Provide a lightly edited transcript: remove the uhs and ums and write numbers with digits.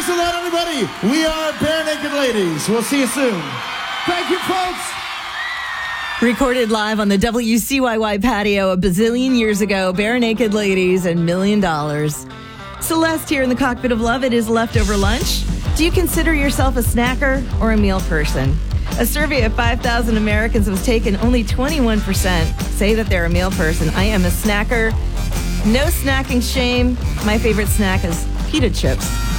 Thanks a lot, everybody. We are Bare Naked Ladies. We'll see you soon. Thank you, folks. Recorded live on the WCYY patio a bazillion years ago, Bare Naked Ladies and $1 Million. Celeste here in the cockpit of love. It is leftover lunch. Do you consider yourself a snacker or a meal person? A survey of 5,000 Americans was taken. Only 21% say that they're a meal person. I am a snacker. No snacking shame. My favorite snack is pita chips.